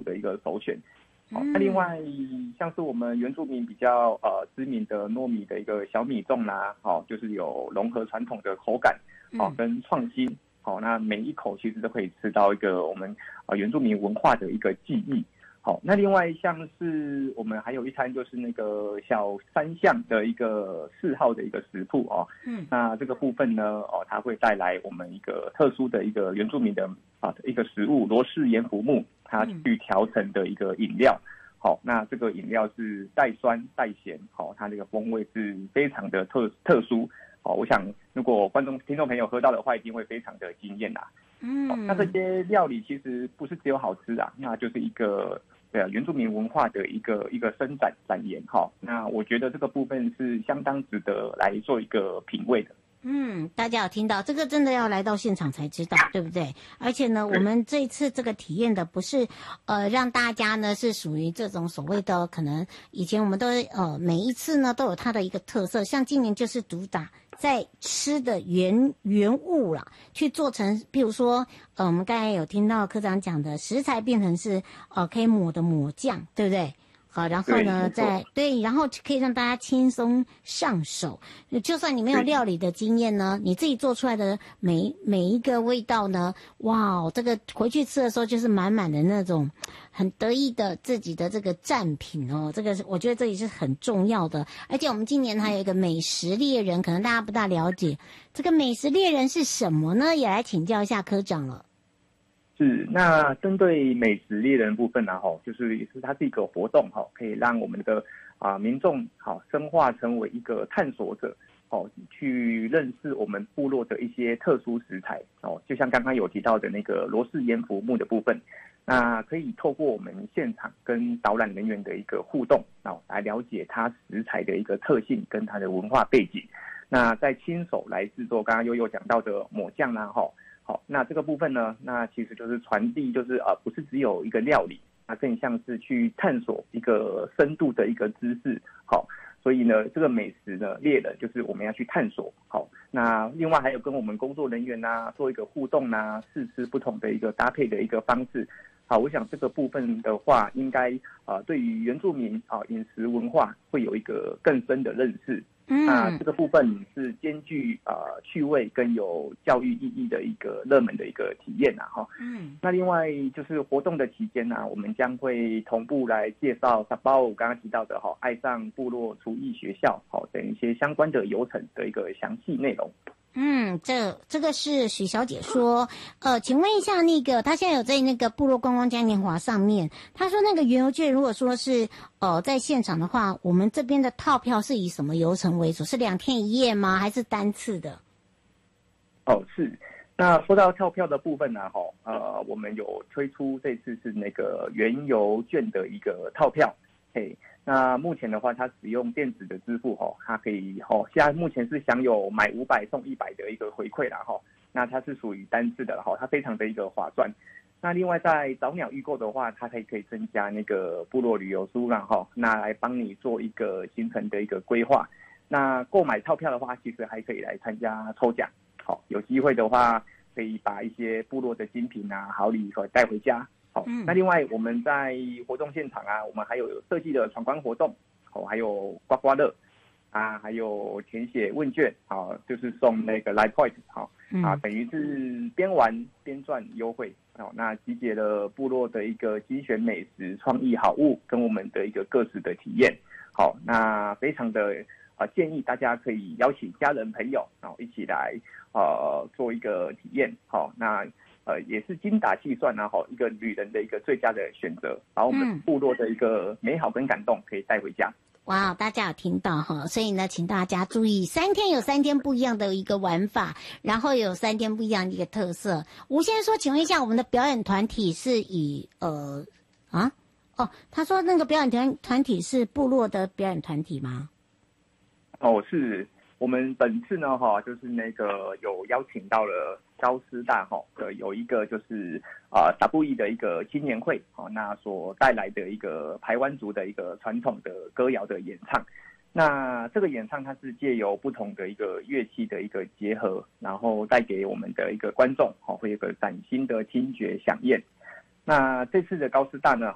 的一个首选。那另外像是我们原住民比较知名的糯米的一个小米粽啦，就是有融合传统的口感跟创新，那每一口其实都可以吃到一个我们原住民文化的一个记忆。那另外像是我们还有一餐就是那个小三巷的一个4号的一个食铺那这个部分呢它会带来我们一个特殊的一个原住民的一个食物罗氏盐浮木，它去调成的一个饮料。那这个饮料是带酸带咸，它这个风味是非常的特殊。我想如果听众朋友喝到的话，一定会非常的惊艳啦。那这些料理其实不是只有好吃那就是一个原住民文化的一个伸展延那我觉得这个部分是相当值得来做一个品味的。 大家有听到这个，真的要来到现场才知道，对不对？而且呢，我们这一次这个体验的不是让大家呢是属于这种所谓的可能以前我们都每一次呢都有它的一个特色，像今年就是主打在吃的原物啦，去做成，比如说我们刚才有听到科长讲的食材变成是可以抹的抹酱，对不对？好，然后呢，然后可以让大家轻松上手。就算你没有料理的经验呢，你自己做出来的每一个味道呢，哇，这个回去吃的时候就是满满的那种很得意的自己的这个赞品这个我觉得这也是很重要的。而且我们今年还有一个美食猎人，可能大家不大了解这个美食猎人是什么呢？也来请教一下科长了。 是，那针对美食猎人部分就是它是一个活动可以让我们的民众深化成为一个探索者去认识我们部落的一些特殊食材就像刚刚有提到的那个罗氏盐浮木的部分，那可以透过我们现场跟导览人员的一个互动来了解它食材的一个特性跟它的文化背景，那再亲手来制作刚刚悠悠讲到的抹酱啦那这个部分呢，那其实就是传递，就是不是只有一个料理，那更像是去探索一个深度的一个知识。所以呢，这个美食呢猎人就是我们要去探索。那另外还有跟我们工作人员做一个互动试吃不同的一个搭配的一个方式。我想这个部分的话，应该对于原住民饮食文化会有一个更深的认识。那这个部分是兼具趣味跟有教育意义的一个热门的一个体验那另外就是活动的期间我们将会同步来介绍沙包我刚刚提到的爱上部落厨艺学校等一些相关的流程的一个详细内容。 这个是许小姐说，请问一下，那个她现在有在那个部落观光嘉年华上面，她说那个原油券如果说是在现场的话，我们这边的套票是以什么流程为主？是2天1夜吗？还是单次的？ 是。那说到套票的部分我们有推出这次是那个原油券的一个套票。那目前的话，它使用电子的支付它可以现在目前是享有买500送100的一个回馈啦那它是属于单次的它非常的一个划算。那另外在早鸟预购的话，它可以增加那个部落旅游书啦那来帮你做一个行程的一个规划。那购买套票的话，其实还可以来参加抽奖有机会的话可以把一些部落的精品好礼带回家。那另外我们在活动现场我们还有设计的闯关活动还有刮刮乐还有填写问卷就是送那个 Live Point 等于是边玩边赚优惠那集结了部落的一个精选美食创意好物跟我们的一个各自的体验那非常的建议大家可以邀请家人朋友一起来做一个体验那也是精打细算一个旅人的一个最佳的选择，把我们部落的一个美好跟感动可以带回家。 哇，大家有听到所以呢，请大家注意，3天有3天不一样的一个玩法，然后有3天不一样的一个特色。吴先生说，请问一下，我们的表演团体是以他说那个表演团体是部落的表演团体吗？ 是。我们本次呢就是那个有邀请到了高师大有一个就是达布义的一个青年会那所带来的一个排湾族的一个传统的歌谣的演唱。那这个演唱它是借由不同的一个乐器的一个结合，然后带给我们的一个观众会有个崭新的听觉响应。那这次的高师大呢